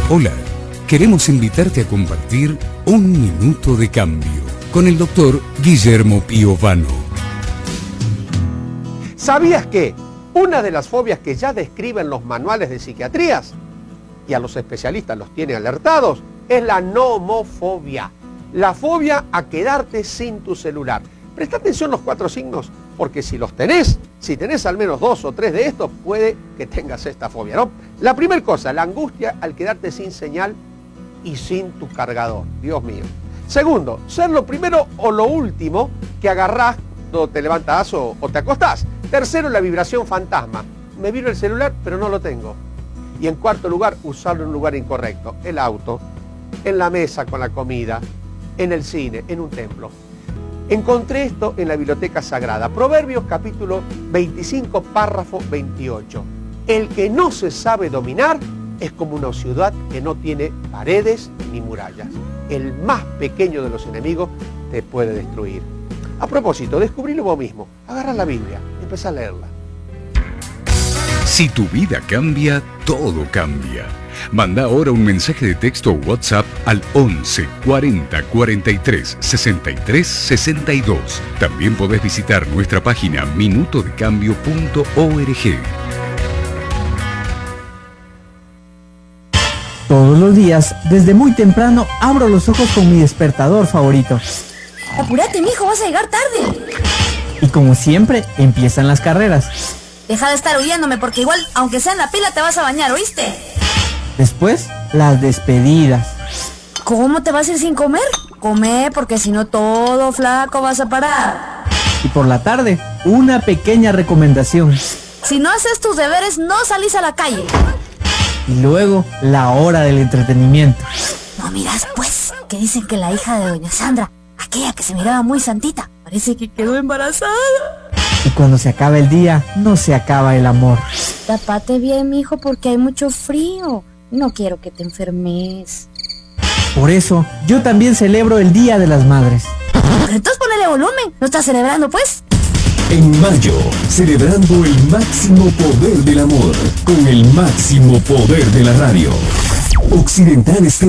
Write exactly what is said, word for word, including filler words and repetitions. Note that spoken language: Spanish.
Hola, queremos invitarte a compartir un minuto de cambio con el doctor Guillermo Piovano. ¿Sabías que una de las fobias que ya describen los manuales de psiquiatrías, y a los especialistas los tiene alertados, es la nomofobia? La fobia a quedarte sin tu celular. Presta atención los cuatro signos, porque si los tenés, si tenés al menos dos o tres de estos, puede que tengas esta fobia, ¿no? La primera cosa, la angustia al quedarte sin señal y sin tu cargador. Dios mío. Segundo, ser lo primero o lo último que agarrás cuando te levantás o, o te acostás. Tercero, la vibración fantasma. Me vibra el celular, pero no lo tengo. Y en cuarto lugar, usarlo en un lugar incorrecto. El auto, en la mesa con la comida, en el cine, en un templo. Encontré esto en la Biblioteca Sagrada. Proverbios capítulo veinticinco, párrafo veintiocho. El que no se sabe dominar es como una ciudad que no tiene paredes ni murallas. El más pequeño de los enemigos te puede destruir. A propósito, descubrilo vos mismo. Agarra la Biblia y empezá a leerla. Si tu vida cambia, todo cambia. Manda ahora un mensaje de texto o WhatsApp al once cuarenta cuarenta y tres sesenta y tres sesenta y dos. También podés visitar nuestra página minuto de cambio punto org. Todos los días, desde muy temprano, abro los ojos con mi despertador favorito. Apúrate, mijo, vas a llegar tarde. Y como siempre, empiezan las carreras. Deja de estar huyéndome porque igual, aunque sea en la pila, te vas a bañar, ¿oíste? Después, las despedidas. ¿Cómo te vas a ir sin comer? Come, porque si no todo flaco vas a parar. Y por la tarde, una pequeña recomendación. Si no haces tus deberes, no salís a la calle. Y luego, la hora del entretenimiento. No miras, pues, que dicen que la hija de doña Sandra, aquella que se miraba muy santita, parece que quedó embarazada. Y cuando se acaba el día, no se acaba el amor. Tápate bien, mijo, porque hay mucho frío. No quiero que te enfermes. Por eso, yo también celebro el Día de las Madres. Pero entonces ponele volumen. ¿No estás celebrando, pues? En mayo, celebrando el máximo poder del amor, con el máximo poder de la radio. Occidental